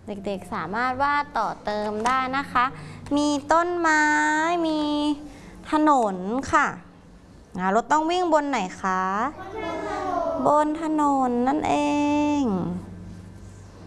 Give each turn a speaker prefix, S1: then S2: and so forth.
S1: เด็กๆสามารถวาดต่อเติมได้นะคะ มีต้นไม้มีถนนค่ะรถต้องวิ่งบนไหนคะบนถนนนั่นเอง